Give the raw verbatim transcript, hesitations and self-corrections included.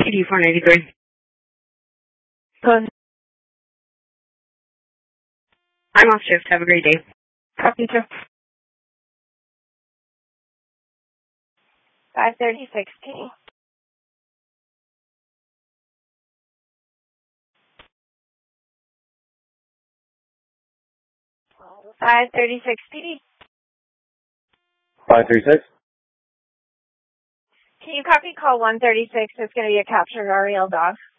P D four ninety-three. Good. I'm off shift. Have a great day. Copy, sir. five thirty-six P. five thirty-six P D. five thirty-six? Can you copy call one thirty-six? It's going to be a captured R E L dog.